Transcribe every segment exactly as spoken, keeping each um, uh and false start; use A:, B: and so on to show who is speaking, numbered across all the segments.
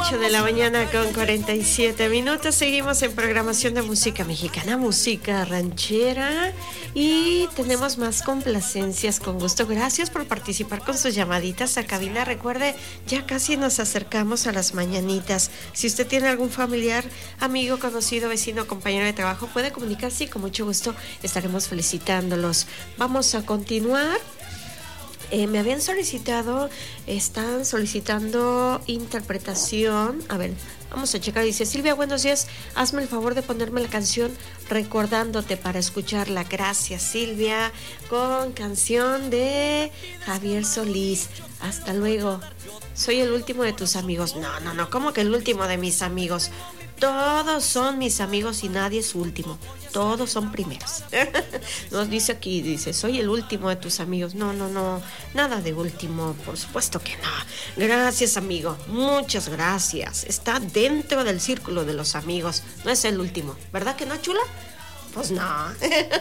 A: ocho de la mañana con cuarenta y siete minutos. Seguimos en programación de música mexicana, música ranchera. Y tenemos más complacencias con gusto. Gracias por participar con sus llamaditas a cabina. Recuerde, ya casi nos acercamos a las mañanitas. Si usted tiene algún familiar, amigo, conocido, vecino, compañero de trabajo, puede comunicarse y con mucho gusto estaremos felicitándolos. Vamos a continuar. Eh, me habían solicitado, están solicitando interpretación. A ver, vamos a checar. Dice: Silvia, buenos días. Hazme el favor de ponerme la canción Recordándote para escucharla. Gracias, Silvia. Con canción de Javier Solís. Hasta luego. Soy el último de tus amigos. No, no, no. ¿Cómo que el último de mis amigos? Todos son mis amigos y nadie es último. Todos son primeros. Nos dice aquí, dice, soy el último de tus amigos. No, no, no, nada de último, por supuesto que no. Gracias, amigo, muchas gracias. Está dentro del círculo de los amigos. No es el último, ¿verdad que no, chula? Pues no.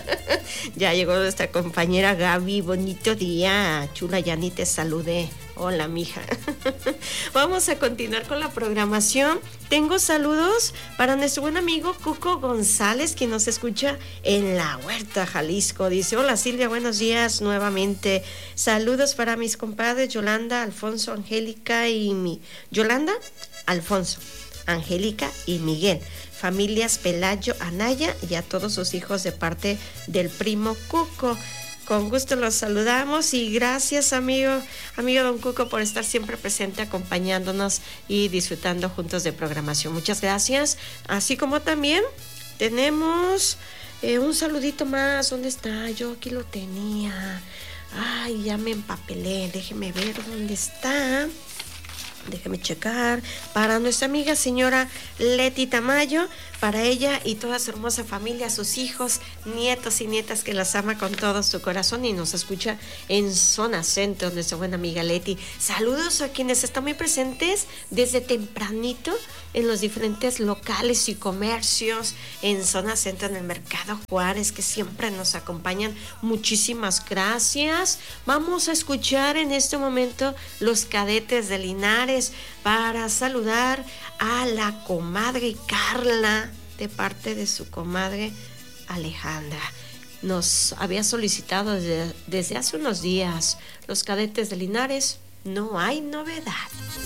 A: Ya llegó nuestra compañera Gaby. Bonito día, chula, ya ni te saludé. Hola, mija. Vamos a continuar con la programación. Tengo saludos para nuestro buen amigo Cuco González, quien nos escucha en La Huerta, Jalisco. Dice: hola, Silvia, buenos días nuevamente. Saludos para mis compadres Yolanda, Alfonso, Angélica y mi... Yolanda, Alfonso, Angélica y Miguel. Familias Pelayo, Anaya y a todos sus hijos de parte del primo Cuco. Con gusto los saludamos y gracias, amigo, amigo don Cuco, por estar siempre presente, acompañándonos y disfrutando juntos de programación. Muchas gracias. Así como también tenemos eh, un saludito más. ¿Dónde está? Yo aquí lo tenía. Ay, ya me empapelé. Déjeme ver dónde está. Déjeme checar. Para nuestra amiga señora Leti Tamayo, para ella y toda su hermosa familia, sus hijos, nietos y nietas, que las ama con todo su corazón y nos escucha en Zona Centro, nuestra buena amiga Leti. Saludos a quienes están muy presentes desde tempranito en los diferentes locales y comercios en Zona Centro, en el Mercado Juárez, que siempre nos acompañan. Muchísimas gracias. Vamos a escuchar en este momento Los Cadetes de Linares para saludar a la comadre Carla de parte de su comadre Alejandra. Nos había solicitado desde, desde hace unos días Los Cadetes de Linares. No hay novedad.